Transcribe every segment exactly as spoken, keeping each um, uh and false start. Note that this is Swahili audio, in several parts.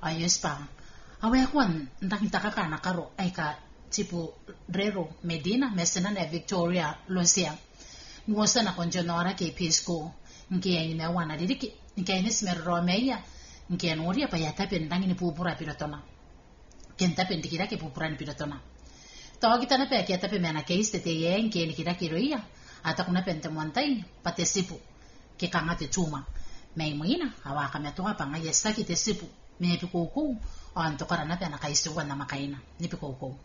ayos pa awe kwan ndang takaka na karo ay ka tipo Rero Medina mesena na Victoria Lucia nuosa na konjonora ke pisco nke ay na wana diriki nke ni smerro meya nke anoria pa yata pendang ni pupura pilotona kenta pendikira ke pupura ni pilotona to kita na pe ke ta pe mena ke este te ye nke ni kira kiroia ata kuna pente montai patesipu ke kanga te tuma mai muina awa kama to apa nga yesa ki te sipu me pe koko on to karana pe na kaisi wana makaina ni pe koko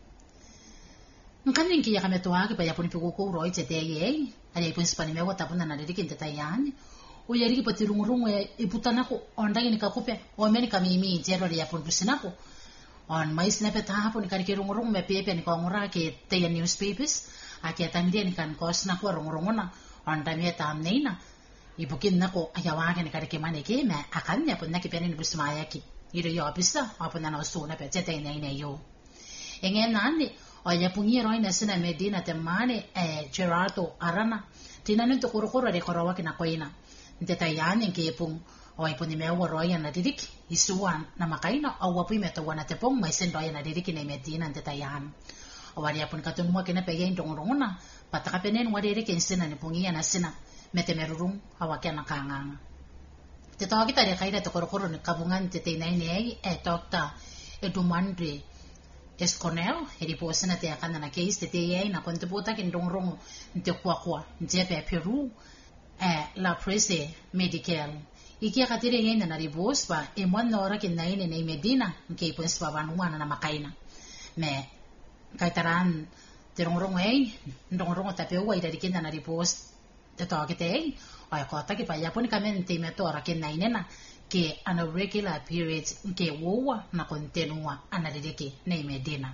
nkanin ki ya kama to ake pa ya poni pe koko roi te te ye ali pe spani me wata puna na de ki te tayani o yari ki patirungurungu e iputana ko onda ni kakupe o meni kamimi jero ya pon pusina ko on mais na pe ta hapo ni karikirungurungu me pepe ni ko ngura ke te newspapers ake tandia ni kan kosna ko rungurunguna on tamia tamneina ibukin nako ayawaga ni karike maneke me akanya pun naki peni busmaya ki iro yo bisa apun na so na pe tete nei nei yo engen nani oya pungi roi na sina Medina temane e Gerardo Arana tinanu to korokoro re korowa kina koina teta yani ke pung oi puni me wo roi na didik isuan na makaina awa pi me to wana te pong mai sen roi na didik ni Medina teta yan awari apun katun mo kina pe yen dongorongona pataka penen wadere ken sina ni pungi na sina metemerurung awake na kangang te to kita re kaida to korokoro ni kabungan te te nai nei e dokta Edumandre Esconel eri posena te akana na case te te ye na konte bota kin dongrong te kwa kwa te pe Peru e la prese medical iki akatire ye na ribos pa e mwana ora kin nai nei Medina ke pos pa banwana na makaina me kaitaran te dongrong ei dongrong ta pe wa ida kin na ribos te to kete ai ko ta ki pa yaponi kamente me to ra ken nainena ke ana regular periods ke wowa na kontenua ana dedeke nei Medina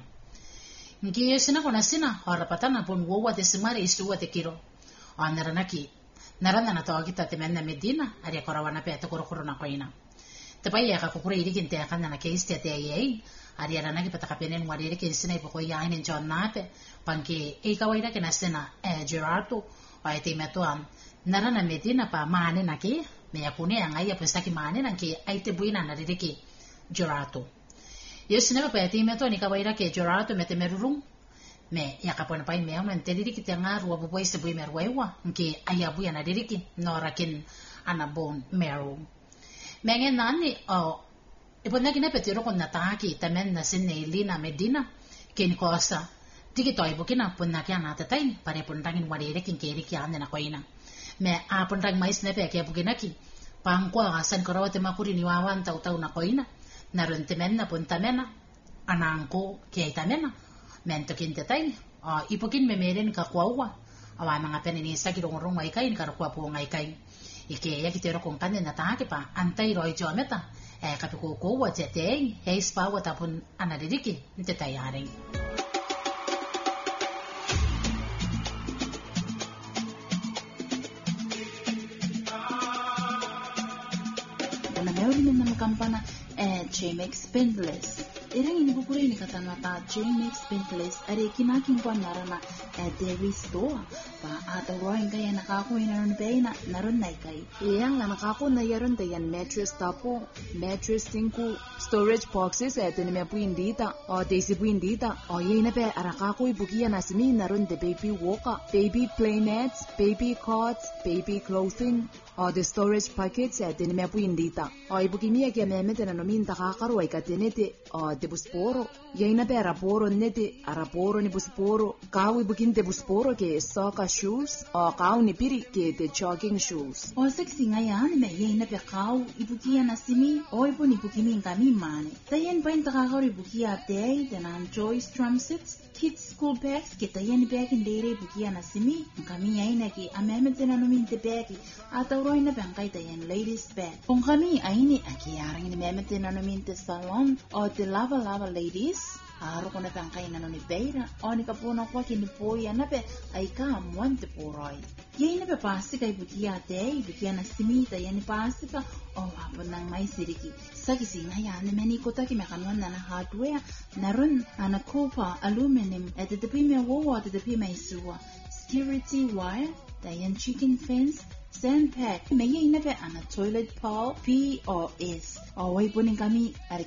ngi sina kona sina ora patana pon wowa te simare isuwa te kiro ana naki narana na to kita te menna Medina ari ko rawana pe to korokoro na koina te pa ya ka ko kure iri te kana na ke este te ye ari ara naki pataka penen wari ke sina ipo ko ya inen jonate panke e ka waira ke na sina e Gerardo ai te metuam narana Medina pa mane na ke me yakune anga ya pesa ki mane na ke ai te buina na ririki Gerardo yo sinema pa te meto ni ka waira ke Gerardo me te merurung me ya ka pon pai me on te ririki te nga ru bo se bui merwewa ke ai abu ya na ririki no rakin ana bon meru mengen nani o e pon na ki na pe tiro kon na ta ki tamen na sinne lina Medina ke ni kosa tiki toi bukina punna kya na tatai pare puntangin wadere kin keri kya na koina me a puntang mais ne pe kya bukina ki pangko asan korawate makuri ni wawan tau tau na koina na runtemen na puntamena anangko kya itamena men to kin tatai a ipukin me meren ka kwawa awa mga penini sa kirong mai kain ka kwa po ngai kai ike ya kitero kon kanne na ta ke pa antai roi jometa e ka ko ko wa tete he spa wa tapun anadiriki ntetai yaring kampana eh Jamex Spindless erang ini bukure ini kata nata Jamex Spindless are kinakin kwa narana eh dairy store pa ata roing kaya nakako inaron beina naron nai kai yang na nakako na yaron tayan mattress tapo mattress tinku storage boxes eh tene me puindita o desi puindita o yena pe arakako ibukia nasimi naron de baby walker baby play nets baby cots baby clothing o the storage packets eh tene me puindita o ibukimia kia me mete na nominta kakaro ay katenete o de busporo yena pe araporo nete araporo ni busporo kawi bukinte busporo ke soccer shoes o kau ni piri ke the jogging shoes o sexy ngayan me yena pe kau ibukia nasimi o ibu ni bukimi ngami mane tayen pain takakaro ibukia te tenan Joyce drum sets kids school bags kita yan bag in dere bukia nasimi kami ay na ki ameme tena nominte bag atawroy na bangkay tayan ladies bag kung kami ay ni akiyarang ni meme tena nominte salon o the lava lava ladies aro ko na bangkay na noni beira o ni kapuna ko kinipoya na pe ay ka mwante poroy yay na pe pasti kay bukia te bukia nasimi tayan ni pasti ka o hapon nang may siriki sagisi nga yan meni ko taki mekanon na na hardware narun ana copper aluminum at the pime wowa at the pime suwa security wire tayan chicken fence sand pack may na pe ana toilet pole P O S o way puning kami